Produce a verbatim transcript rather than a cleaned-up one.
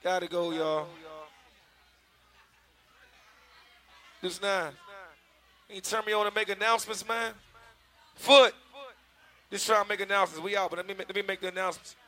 Gotta go, y'all. This nine. Can you turn me on and make announcements, man? Foot. Just try to make announcements. We out, but let me, let me make the announcements.